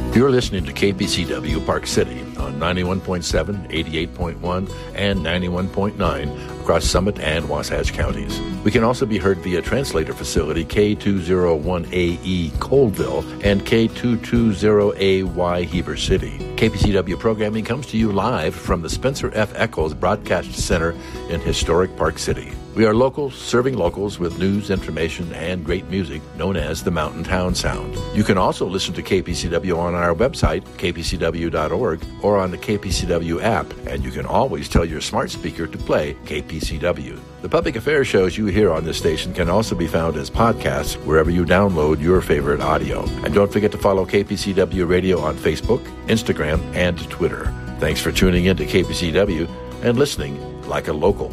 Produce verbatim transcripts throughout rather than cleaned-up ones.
You're listening to K P C W Park City on ninety-one point seven, eighty-eight point one, and ninety-one point nine across Summit and Wasatch counties. We can also be heard via translator facility K two oh one A E Colville and K two twenty A Y Heber City. K P C W programming comes to you live from the Spencer F. Eccles Broadcast Center in historic Park City. We are local, serving locals with news, information, and great music known as the Mountain Town Sound. You can also listen to K P C W on our website, k p c w dot org, or on the K P C W app, and you can always tell your smart speaker to play K P C W. The public affairs shows you hear on this station can also be found as podcasts wherever you download your favorite audio. And don't forget to follow K P C W Radio on Facebook, Instagram, and Twitter. Thanks for tuning in to K P C W and listening like a local.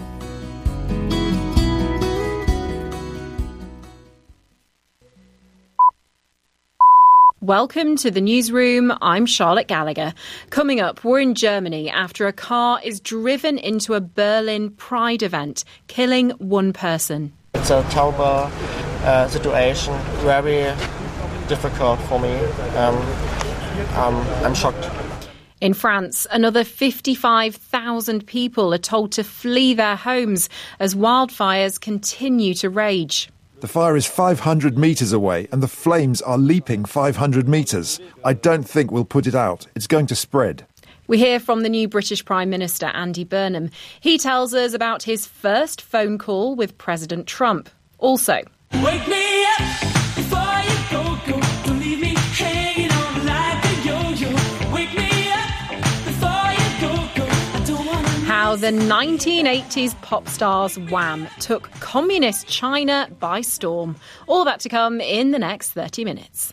Welcome to the newsroom. I'm Charlotte Gallagher. Coming up, we're in Germany after a car is driven into a Berlin Pride event, killing one person. It's a terrible uh, situation, very difficult for me. Um, um, I'm shocked. In France, another fifty-five thousand people are told to flee their homes as wildfires continue to rage. The fire is five hundred metres away and the flames are leaping five hundred metres. I don't think we'll put it out. It's going to spread. We hear from the new British Prime Minister, Andy Burnham. He tells us about his first phone call with President Trump. Also, wake me up before you go, go. Don't leave me hanging on like a yo-yo. Wake me up before you go, go. I don't wanna how the nineteen eighties pop stars Wham took communist China by storm. All that to come in the next thirty minutes.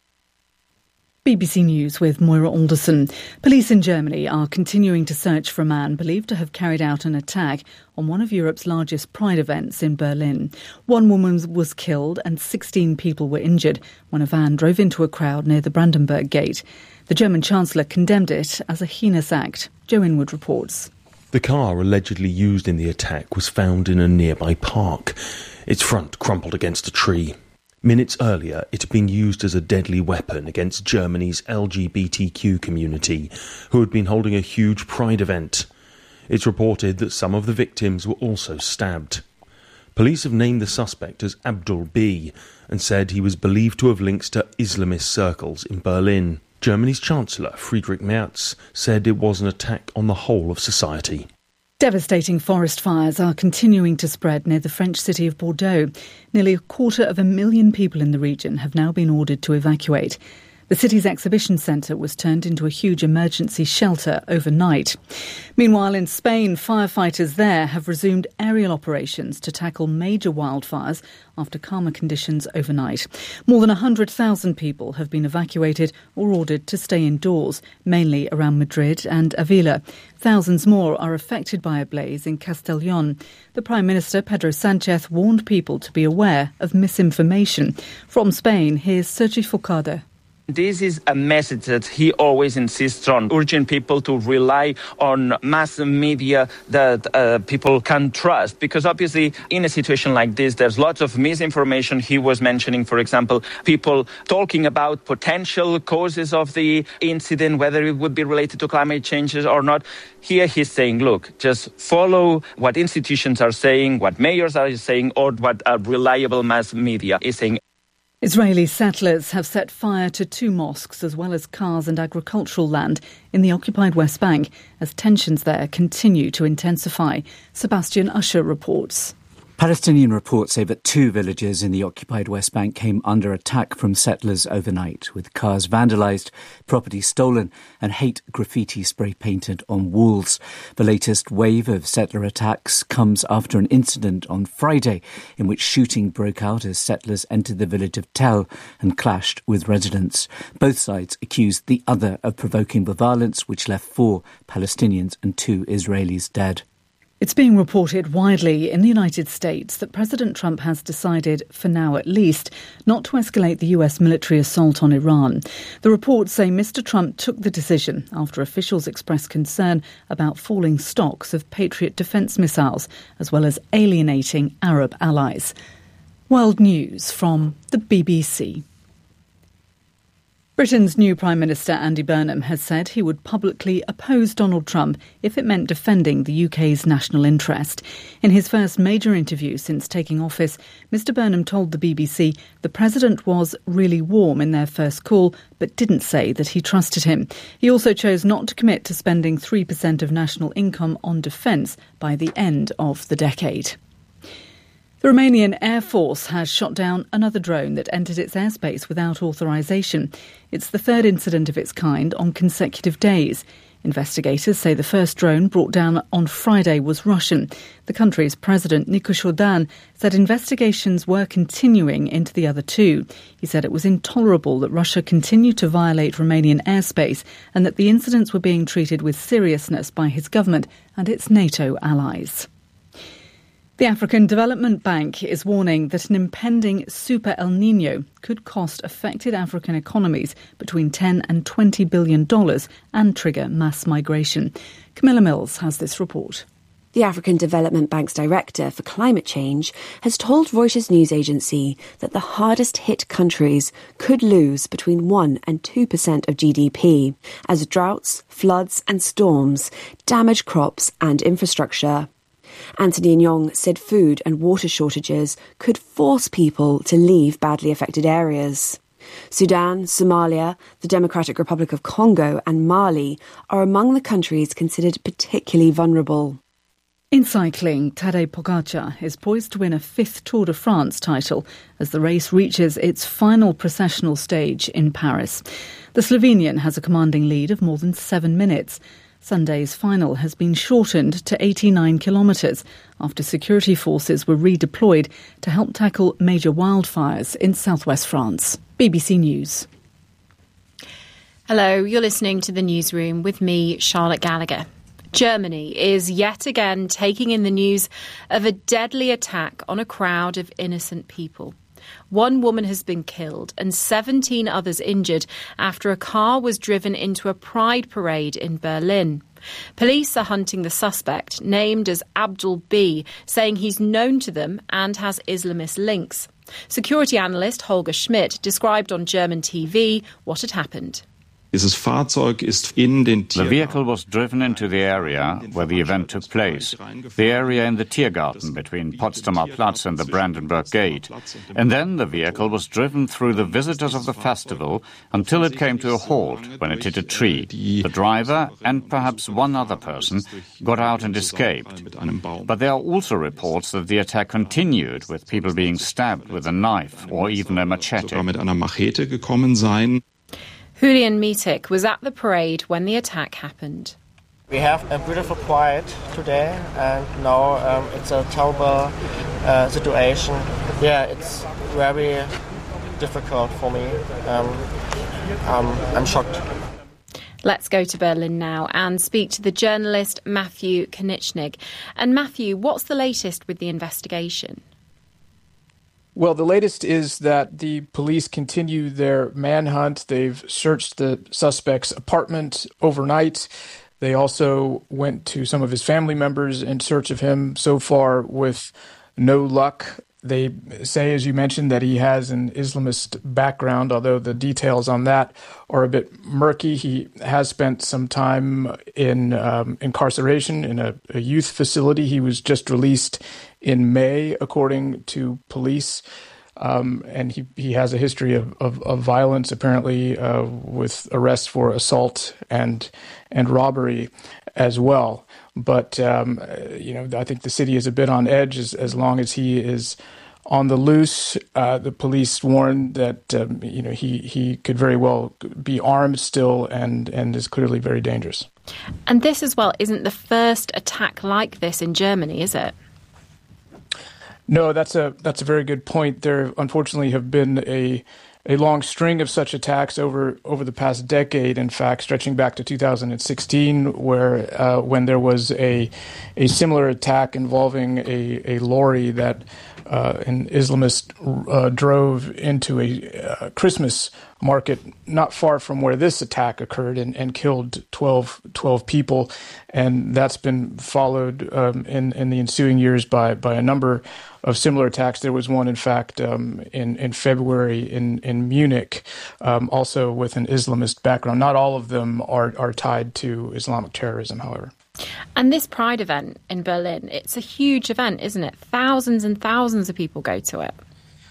B B C News with Moira Alderson. Police in Germany are continuing to search for a man believed to have carried out an attack on one of Europe's largest Pride events in Berlin. One woman was killed and sixteen people were injured when a van drove into a crowd near the Brandenburg Gate. The German Chancellor condemned it as a heinous act. Joe Inwood reports. The car allegedly used in the attack was found in a nearby park. Its front crumpled against a tree. Minutes earlier, it had been used as a deadly weapon against Germany's L G B T Q community, who had been holding a huge pride event. It's reported that some of the victims were also stabbed. Police have named the suspect as Abdul B and said he was believed to have links to Islamist circles in Berlin. Germany's Chancellor, Friedrich Merz, said it was an attack on the whole of society. Devastating forest fires are continuing to spread near the French city of Bordeaux. Nearly a quarter of a million people in the region have now been ordered to evacuate. The city's exhibition centre was turned into a huge emergency shelter overnight. Meanwhile, in Spain, firefighters there have resumed aerial operations to tackle major wildfires after calmer conditions overnight. More than one hundred thousand people have been evacuated or ordered to stay indoors, mainly around Madrid and Avila. Thousands more are affected by a blaze in Castellón. The Prime Minister, Pedro Sánchez, warned people to be aware of misinformation. From Spain, here's Sergi Forcada. This is a message that he always insists on, urging people to rely on mass media that uh, people can trust. Because obviously, in a situation like this, there's lots of misinformation. He was mentioning, for example, people talking about potential causes of the incident, whether it would be related to climate changes or not. Here he's saying, look, just follow what institutions are saying, what mayors are saying, or what a reliable mass media is saying. Israeli settlers have set fire to two mosques as well as cars and agricultural land in the occupied West Bank as tensions there continue to intensify. Sebastian Usher reports. Palestinian reports say that two villages in the occupied West Bank came under attack from settlers overnight, with cars vandalised, property stolen and hate graffiti spray painted on walls. The latest wave of settler attacks comes after an incident on Friday in which shooting broke out as settlers entered the village of Tel and clashed with residents. Both sides accused the other of provoking the violence, which left four Palestinians and two Israelis dead. It's being reported widely in the United States that President Trump has decided, for now at least, not to escalate the U S military assault on Iran. The reports say Mister Trump took the decision after officials expressed concern about falling stocks of Patriot defence missiles, as well as alienating Arab allies. World News from the B B C. Britain's new Prime Minister Andy Burnham has said he would publicly oppose Donald Trump if it meant defending the U K's national interest. In his first major interview since taking office, Mr Burnham told the B B C the president was really warm in their first call, but didn't say that he trusted him. He also chose not to commit to spending three percent of national income on defence by the end of the decade. The Romanian Air Force has shot down another drone that entered its airspace without authorisation. It's the third incident of its kind on consecutive days. Investigators say the first drone brought down on Friday was Russian. The country's president, Nicu Șordan, said investigations were continuing into the other two. He said it was intolerable that Russia continued to violate Romanian airspace and that the incidents were being treated with seriousness by his government and its NATO allies. The African Development Bank is warning that an impending super El Niño could cost affected African economies between ten and twenty billion dollars and trigger mass migration. Camilla Mills has this report. The African Development Bank's director for climate change has told Reuters news agency that the hardest hit countries could lose between one and two percent of G D P as droughts, floods and storms damage crops and infrastructure. Anthony Nyong said food and water shortages could force people to leave badly affected areas. Sudan, Somalia, the Democratic Republic of Congo and Mali are among the countries considered particularly vulnerable. In cycling, Tadej Pogačar is poised to win a fifth Tour de France title as the race reaches its final processional stage in Paris. The Slovenian has a commanding lead of more than seven minutes. Sunday's final has been shortened to eighty-nine kilometres after security forces were redeployed to help tackle major wildfires in southwest France. B B C News. Hello, you're listening to The Newsroom with me, Charlotte Gallagher. Germany is yet again taking in the news of a deadly attack on a crowd of innocent people. One woman has been killed and seventeen others injured after a car was driven into a pride parade in Berlin. Police are hunting the suspect, named as Abdul B, saying he's known to them and has Islamist links. Security analyst Holger Schmidt described on German T V what had happened. The vehicle was driven into the area where the event took place, the area in the Tiergarten between Potsdamer Platz and the Brandenburg Gate. And then the vehicle was driven through the visitors of the festival until it came to a halt when it hit a tree. The driver and perhaps one other person got out and escaped. But there are also reports that the attack continued, with people being stabbed with a knife or even a machete. Julian Mietik was at the parade when the attack happened. We have a beautiful pride today, and now um, it's a terrible uh, situation. Yeah, it's very difficult for me. Um, um, I'm shocked. Let's go to Berlin now and speak to the journalist Matthew Koniecznik. And Matthew, what's the latest with the investigation? Well, the latest is that the police continue their manhunt. They've searched the suspect's apartment overnight. They also went to some of his family members in search of him, so far with no luck. They say, as you mentioned, that he has an Islamist background, although the details on that are a bit murky. He has spent some time in um, incarceration in a, a youth facility. He was just released in May, according to police. Um, and he, he has a history of, of, of violence, apparently, uh, with arrests for assault and and robbery as well. But, um, you know, I think the city is a bit on edge as, as long as he is on the loose. Uh, the police warned that, um, you know, he, he could very well be armed still and, and is clearly very dangerous. And this as well isn't the first attack like this in Germany, is it? No, that's a that's a very good point. There, unfortunately, have been a a long string of such attacks over over the past decade. In fact, stretching back to two thousand sixteen, where uh, when there was a a similar attack involving a a lorry that uh, an Islamist uh, drove into a uh, Christmas market not far from where this attack occurred and, and killed twelve, twelve people. And that's been followed um, in, in the ensuing years by, by a number of similar attacks. There was one, in fact, um, in, in February in, in Munich, um, also with an Islamist background. Not all of them are, are tied to Islamic terrorism, however. And this Pride event in Berlin, it's a huge event, isn't it? Thousands and thousands of people go to it.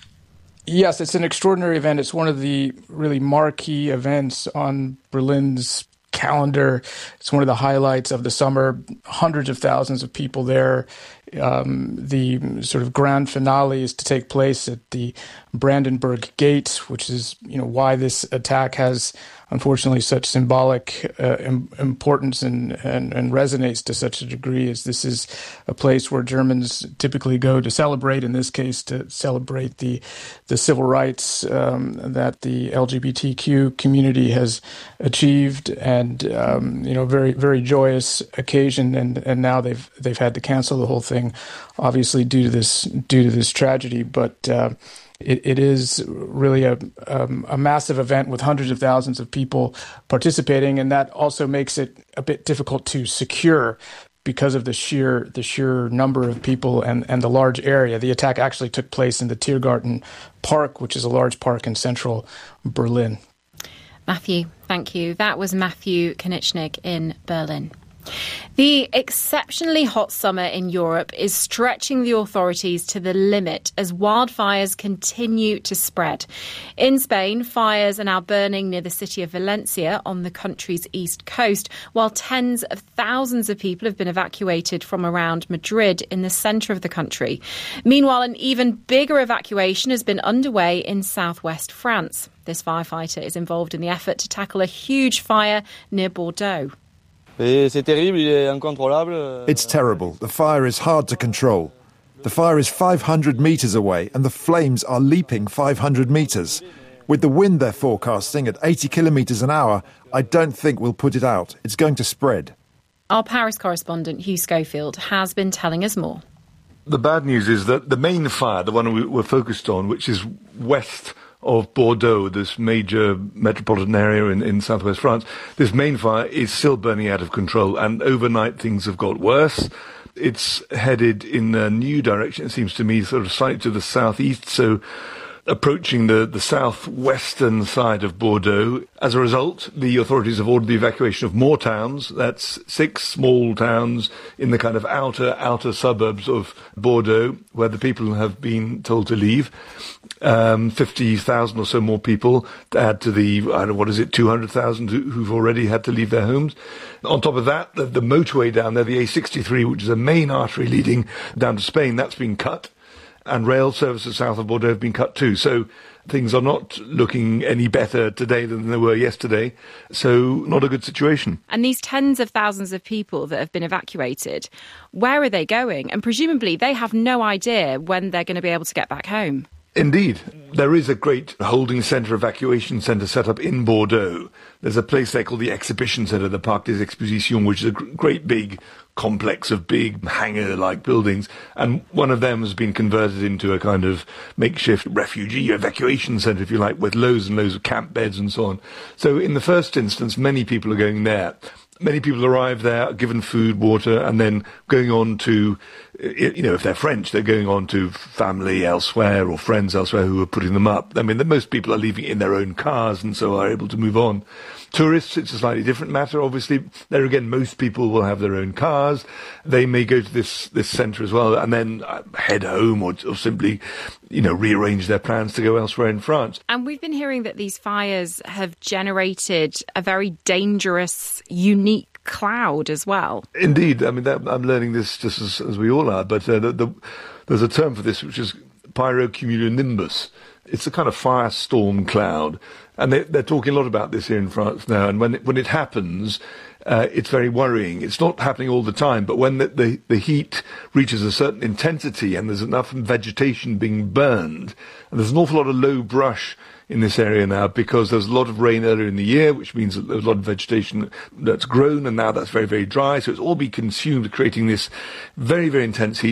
Yes, it's an extraordinary event. It's one of the really marquee events on Berlin's calendar. It's one of the highlights of the summer. Hundreds of thousands of people there. Um, the sort of grand finale is to take place at the Brandenburg Gate, which is, you know, why this attack has unfortunately such symbolic uh, im- importance and, and, and resonates to such a degree, as this is a place where Germans typically go to celebrate, in this case to celebrate the the civil rights um, that the L G B T Q community has achieved, and um, you know, very very joyous occasion, and, and now they've they've had to cancel the whole thing, obviously due to this due to this tragedy, but uh, It, it is really a, um, a massive event with hundreds of thousands of people participating, and that also makes it a bit difficult to secure because of the sheer the sheer number of people and, and the large area. The attack actually took place in the Tiergarten Park, which is a large park in central Berlin. Matthew, thank you. That was Matthew Koniecznik in Berlin. The exceptionally hot summer in Europe is stretching the authorities to the limit as wildfires continue to spread. In Spain, fires are now burning near the city of Valencia on the country's east coast, while tens of thousands of people have been evacuated from around Madrid in the centre of the country. Meanwhile, an even bigger evacuation has been underway in southwest France. This firefighter is involved in the effort to tackle a huge fire near Bordeaux. It's terrible. The fire is hard to control. The fire is five hundred metres away and the flames are leaping five hundred metres. With the wind they're forecasting at eighty kilometres an hour, I don't think we'll put it out. It's going to spread. Our Paris correspondent, Hugh Schofield, has been telling us more. The bad news is that the main fire, the one we were focused on, which is west of Bordeaux, this major metropolitan area in, in southwest France, this main fire is still burning out of control, and overnight things have got worse. It's headed in a new direction, it seems to me, sort of slightly to the southeast, so approaching the, the southwestern side of Bordeaux. As a result, the authorities have ordered the evacuation of more towns. That's six small towns in the kind of outer, outer suburbs of Bordeaux, where the people have been told to leave. Um, fifty thousand or so more people to add to the, I don't know, what is it, two hundred thousand who, who've already had to leave their homes. On top of that, the, the motorway down there, the A sixty-three, which is a main artery leading down to Spain, that's been cut. And rail services south of Bordeaux have been cut too. So things are not looking any better today than they were yesterday. So not a good situation. And these tens of thousands of people that have been evacuated, where are they going? And presumably they have no idea when they're going to be able to get back home. Indeed. There is a great holding centre, evacuation centre set up in Bordeaux. There's a place there called the Exhibition Centre, the Parc des Expositions, which is a great big complex of big hangar-like buildings. And one of them has been converted into a kind of makeshift refugee evacuation centre, if you like, with loads and loads of camp beds and so on. So in the first instance, many people are going there. Many people arrive there, given food, water, and then going on to, you know, if they're French, they're going on to family elsewhere or friends elsewhere who are putting them up. I mean, the, most people are leaving in their own cars and so are able to move on. Tourists, it's a slightly different matter. Obviously, there again, most people will have their own cars. They may go to this, this centre as well and then head home or, or simply, you know, rearrange their plans to go elsewhere in France. And we've been hearing that these fires have generated a very dangerous, unique cloud as well. Indeed. I mean, that, I'm learning this just as, as we all are, but uh, the, the, there's a term for this, which is pyrocumulonimbus. It's a kind of firestorm cloud. And they, they're talking a lot about this here in France now. And when it, when it happens, uh, it's very worrying. It's not happening all the time, but when the, the, the heat reaches a certain intensity and there's enough vegetation being burned, and there's an awful lot of low brush in this area now because there's a lot of rain earlier in the year, which means that there's a lot of vegetation that's grown, and now that's very, very dry. So it's all been consumed, creating this very, very intense heat.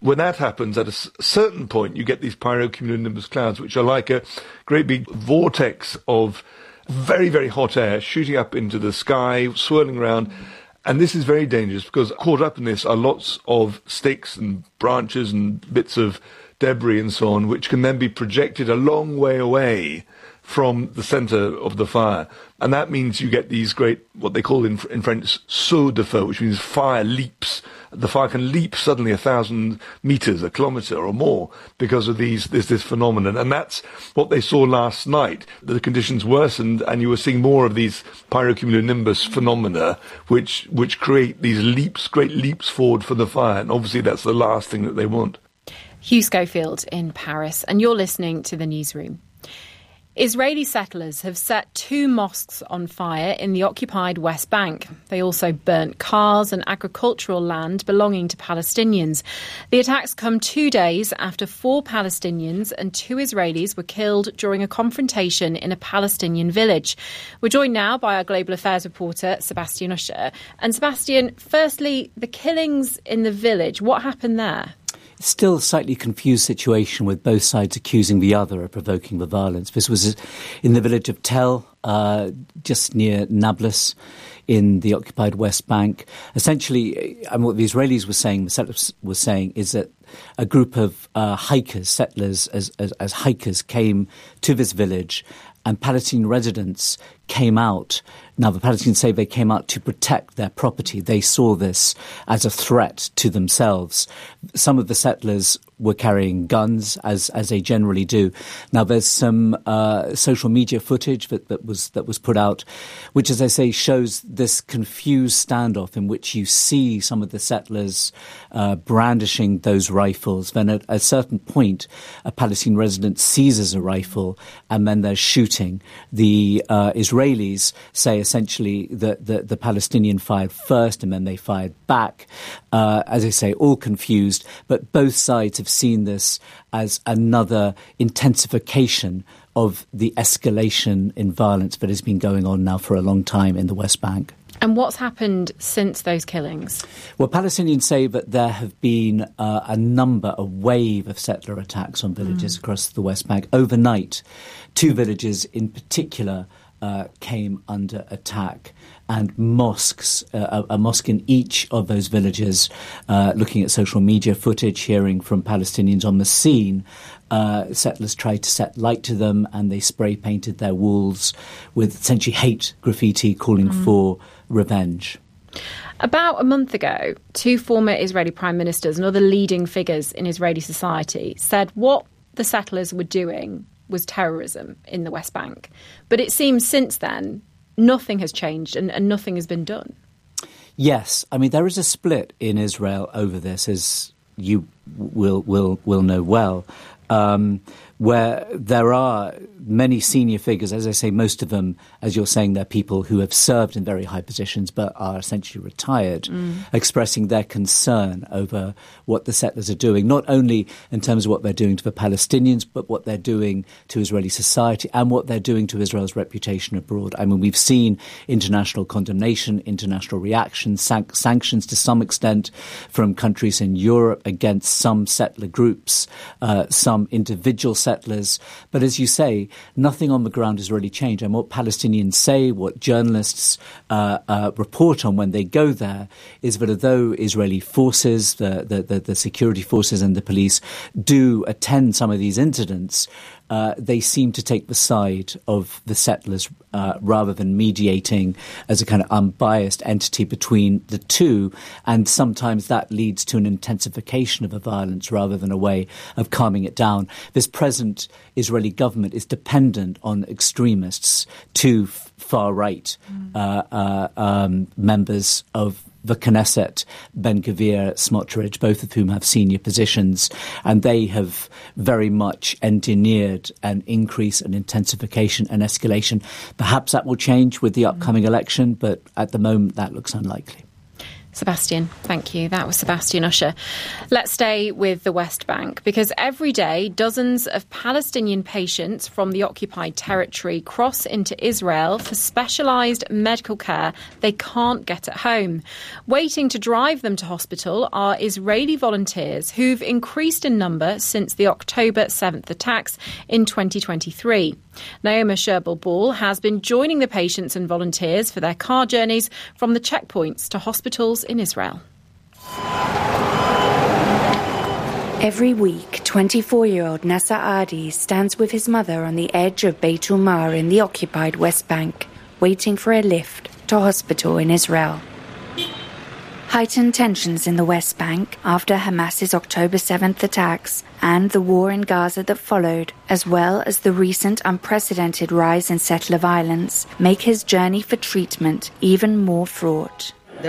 when that happens, at a s- certain point, you get these pyrocumulonimbus clouds, which are like a great big vortex of very, very hot air shooting up into the sky, swirling around. And this is very dangerous because caught up in this are lots of sticks and branches and bits of debris and so on, which can then be projected a long way away from the centre of the fire. And that means you get these great, what they call in, in French, saut de feu, which means fire leaps. The fire can leap suddenly a thousand metres, a kilometre or more, because of these this, this phenomenon. And that's what they saw last night. The conditions worsened, and you were seeing more of these pyrocumulonimbus phenomena, which, which create these leaps, great leaps forward for the fire. And obviously that's the last thing that they want. Hugh Schofield in Paris, and you're listening to The Newsroom. Israeli settlers have set two mosques on fire in the occupied West Bank. They also burnt cars and agricultural land belonging to Palestinians. The attacks come two days after four Palestinians and two Israelis were killed during a confrontation in a Palestinian village. We're joined now by our Global Affairs reporter, Sebastian Usher. And Sebastian, firstly, the killings in the village, what happened there? Still a slightly confused situation with both sides accusing the other of provoking the violence. This was in the village of Tel, uh, just near Nablus in the occupied West Bank. Essentially, and what the Israelis were saying, the settlers were saying, is that a group of uh, hikers, settlers as, as, as hikers, came to this village, and Palestinian residents came out. Now, the Palestinians say they came out to protect their property. They saw this as a threat to themselves. Some of the settlers were carrying guns, as as they generally do. Now, there's some uh, social media footage that, that was that was put out, which, as I say, shows this confused standoff in which you see some of the settlers uh, brandishing those rifles. Then at a certain point, a Palestinian resident seizes a rifle, and then there's shooting. The uh, Israelis say essentially that the, the Palestinian fired first, and then they fired back. Uh, as I say, all confused, but both sides have seen this as another intensification of the escalation in violence that has been going on now for a long time in the West Bank. And what's happened since those killings? Well, Palestinians say that there have been uh, a number, a wave of settler attacks on villages mm. across the West Bank. Overnight, two villages in particular uh, came under attack. And mosques, uh, a, a mosque in each of those villages, uh, looking at social media footage, hearing from Palestinians on the scene, uh, settlers tried to set light to them, and they spray painted their walls with essentially hate graffiti calling mm. for revenge. About a month ago, two former Israeli prime ministers and other leading figures in Israeli society said what the settlers were doing was terrorism in the West Bank. But it seems since then nothing has changed and, and nothing has been done. Yes. I mean, there is a split in Israel over this, as you will will will know well, um, where there are many senior figures, as I say, most of them, as you're saying, they're people who have served in very high positions but are essentially retired, mm. expressing their concern over what the settlers are doing, not only in terms of what they're doing to the Palestinians, but what they're doing to Israeli society and what they're doing to Israel's reputation abroad. I mean, we've seen international condemnation, international reaction, san- sanctions to some extent from countries in Europe against some settler groups, uh, some individual settlers. But as you say, nothing on the ground has really changed. And what Palestinians say, what journalists uh, uh, report on when they go there, is that although Israeli forces, the, the, the, the security forces and the police do attend some of these incidents, Uh, they seem to take the side of the settlers uh, rather than mediating as a kind of unbiased entity between the two. And sometimes that leads to an intensification of the violence rather than a way of calming it down. This present Israeli government is dependent on extremists, two f- far-right mm. uh, uh, um, members of the Knesset, Ben-Gvir, Smotrich, both of whom have senior positions, and they have very much engineered an increase, an intensification, an escalation. Perhaps that will change with the upcoming election, but at the moment that looks unlikely. Sebastian, thank you. That was Sebastian Usher. Let's stay with the West Bank, because every day dozens of Palestinian patients from the occupied territory cross into Israel for specialised medical care they can't get at home. Waiting to drive them to hospital are Israeli volunteers who've increased in number since the October seventh attacks in twenty twenty-three. Naoma Sherbel-Ball has been joining the patients and volunteers for their car journeys from the checkpoints to hospitals in Israel. Every week, twenty-four-year-old Nasser Adi stands with his mother on the edge of Beit Umar in the occupied West Bank, waiting for a lift to hospital in Israel. Heightened tensions in the West Bank after Hamas's October seventh attacks and the war in Gaza that followed, as well as the recent unprecedented rise in settler violence, make his journey for treatment even more fraught.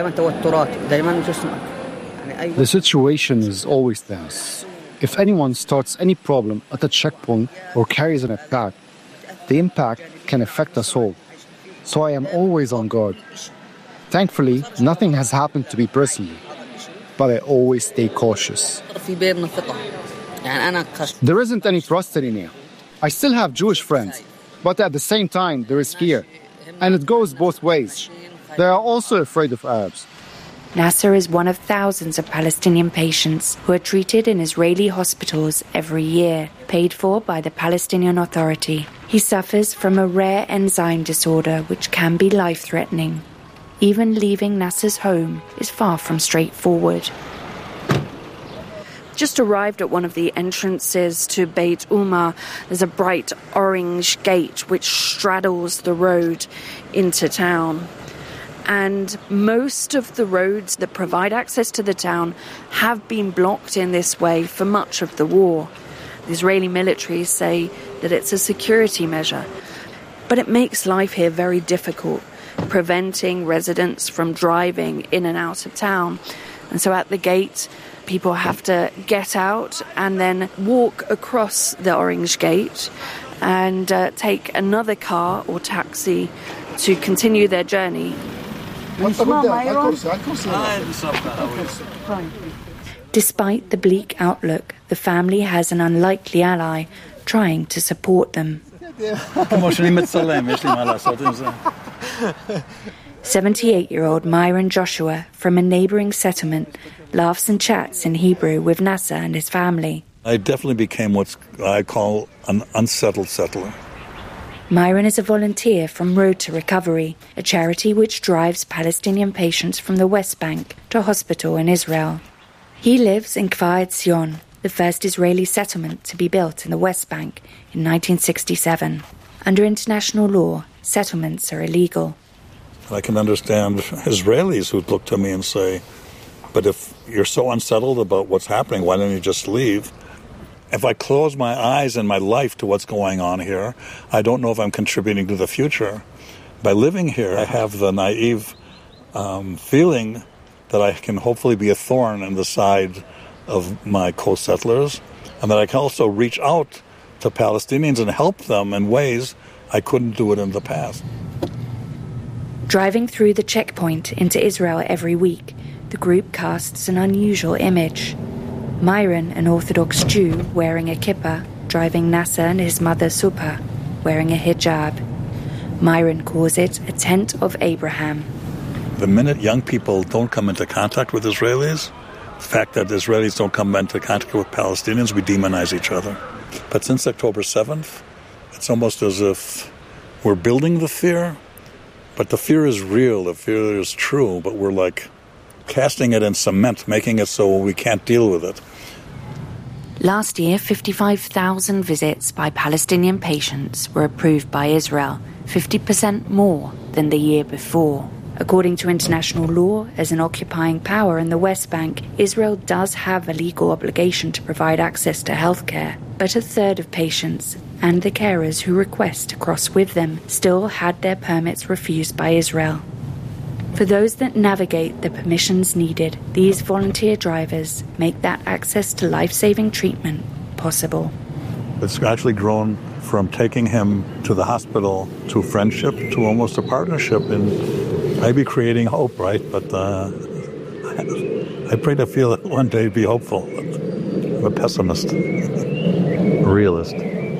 The situation is always tense. If anyone starts any problem at a checkpoint or carries an attack, the impact can affect us all. So I am always on guard. Thankfully, nothing has happened to me personally, but I always stay cautious. There isn't any trust anymore. I still have Jewish friends, but at the same time, there is fear. And it goes both ways. They are also afraid of Arabs. Nasser is one of thousands of Palestinian patients who are treated in Israeli hospitals every year, paid for by the Palestinian Authority. He suffers from a rare enzyme disorder which can be life-threatening. Even leaving Nasser's home is far from straightforward. Just arrived at one of the entrances to Beit Umar. There's a bright orange gate which straddles the road into town. And most of the roads that provide access to the town have been blocked in this way for much of the war. The Israeli military say that it's a security measure. But it makes life here very difficult, preventing residents from driving in and out of town. And so at the gate, people have to get out and then walk across the orange gate and uh, take another car or taxi to continue their journey. Despite the bleak outlook, the family has an unlikely ally trying to support them. seventy-eight-year-old Myron Joshua from a neighbouring settlement laughs and chats in Hebrew with Nasser and his family. I definitely became what I call an unsettled settler. Myron is a volunteer from Road to Recovery, a charity which drives Palestinian patients from the West Bank to hospital in Israel. He lives in Kfar Etzion, the first Israeli settlement to be built in the West Bank in nineteen sixty-seven. Under international law, settlements are illegal. I can understand Israelis who look to me and say, but if you're so unsettled about what's happening, why don't you just leave? If I close my eyes and my life to what's going on here, I don't know if I'm contributing to the future. By living here, I have the naive um, feeling that I can hopefully be a thorn in the side of my co-settlers, and that I can also reach out to Palestinians and help them in ways I couldn't do it in the past. Driving through the checkpoint into Israel every week, the group casts an unusual image. Myron, an Orthodox Jew wearing a kippah, driving Nasser and his mother Supa, wearing a hijab. Myron calls it a tent of Abraham. The minute young people don't come into contact with Israelis, the fact that Israelis don't come into contact with Palestinians, we demonize each other. But since October seventh, it's almost as if we're building the fear, but the fear is real, the fear is true, but we're like casting it in cement, making it so we can't deal with it. Last year, fifty-five thousand visits by Palestinian patients were approved by Israel, fifty percent more than the year before. According to international law, as an occupying power in the West Bank, Israel does have a legal obligation to provide access to healthcare, but a third of patients and the carers who request to cross with them still had their permits refused by Israel. For those that navigate the permissions needed, these volunteer drivers make that access to life-saving treatment possible. It's actually grown from taking him to the hospital to friendship to almost a partnership in maybe creating hope, right? But uh, I pray to feel that one day be hopeful. I'm a pessimist. A realist.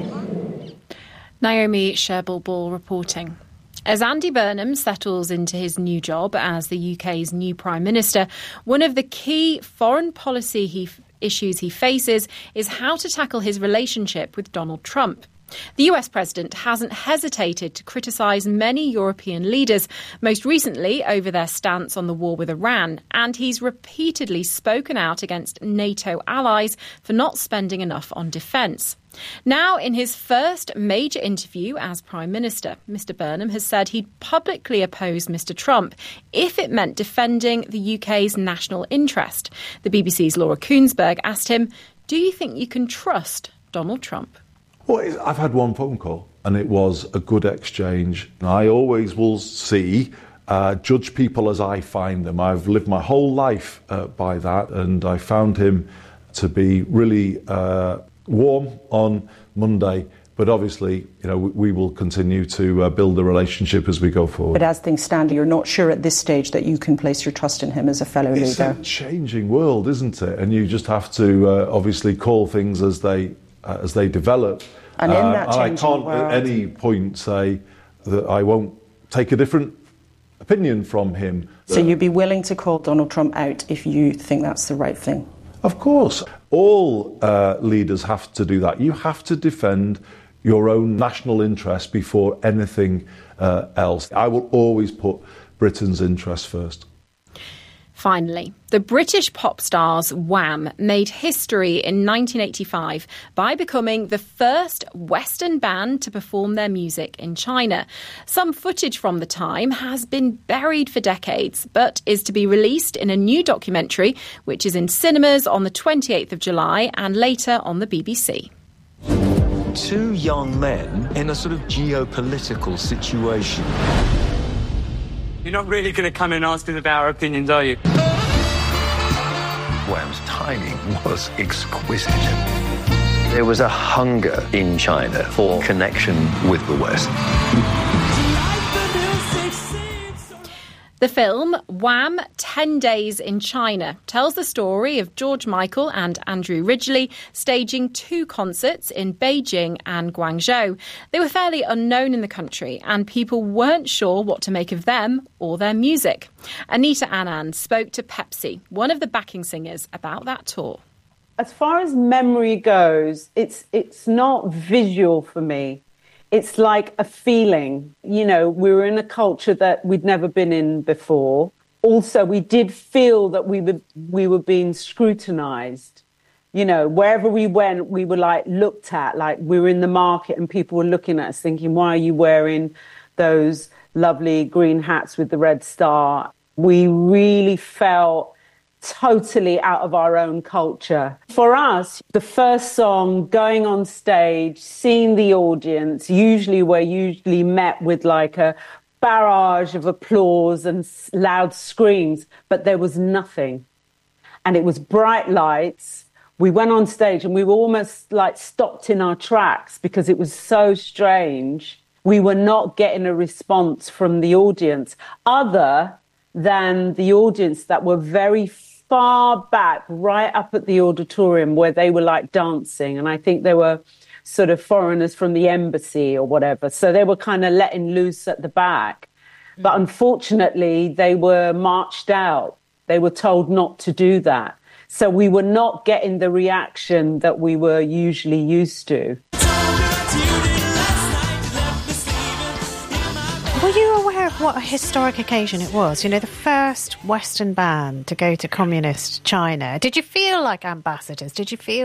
Naomi Sherbill-Ball reporting. As Andy Burnham settles into his new job as the U K's new Prime Minister, one of the key foreign policy he, issues he faces is how to tackle his relationship with Donald Trump. The U S president hasn't hesitated to criticise many European leaders, most recently over their stance on the war with Iran, and he's repeatedly spoken out against NATO allies for not spending enough on defence. Now, in his first major interview as Prime Minister, Mr Burnham has said he'd publicly oppose Mr Trump if it meant defending the U K's national interest. The B B C's Laura Koonsberg asked him, do you think you can trust Donald Trump? Well, I've had one phone call, and it was a good exchange. I always will see, uh, judge people as I find them. I've lived my whole life uh, by that, and I found him to be really uh, warm on Monday. But obviously, you know, we, we will continue to uh, build the relationship as we go forward. But as things stand, you're not sure at this stage that you can place your trust in him as a fellow it's leader. It's a changing world, isn't it? And you just have to uh, obviously call things as they uh, as they develop. And in that um, and I can't world, at any point say that I won't take a different opinion from him. So you'd be willing to call Donald Trump out if you think that's the right thing? Of course. All uh, leaders have to do that. You have to defend your own national interest before anything uh, else. I will always put Britain's interest first. Finally, the British pop stars Wham made history in nineteen eighty-five by becoming the first Western band to perform their music in China. Some footage from the time has been buried for decades, but is to be released in a new documentary, which is in cinemas on the twenty-eighth of July and later on the B B C. Two young men in a sort of geopolitical situation. You're not really going to come and ask us about our opinions, are you? Wham's timing was exquisite. There was a hunger in China for connection with the West. The film, Wham! ten days in China, tells the story of George Michael and Andrew Ridgeley staging two concerts in Beijing and Guangzhou. They were fairly unknown in the country, and people weren't sure what to make of them or their music. Anita Anand spoke to Pepsi, one of the backing singers, about that tour. As far as memory goes, it's it's not visual for me. It's like a feeling. You know, we were in a culture that we'd never been in before. Also, we did feel that we were we were being scrutinized. You know, wherever we went, we were like looked at, like we were in the market and people were looking at us thinking, why are you wearing those lovely green hats with the red star? We really felt totally out of our own culture. For us, the first song, going on stage, seeing the audience, usually we're usually met with like a barrage of applause and loud screams, but there was nothing. And it was bright lights. We went on stage and we were almost like stopped in our tracks because it was so strange. We were not getting a response from the audience other than the audience that were very far back, right up at the auditorium where they were like dancing. And I think they were sort of foreigners from the embassy or whatever. So they were kind of letting loose at the back. Mm. But unfortunately, they were marched out. They were told not to do that. So we were not getting the reaction that we were usually used to. Were you aware of what a historic occasion it was? You know, the first Western band to go to communist China. Did you feel like ambassadors? Did you feel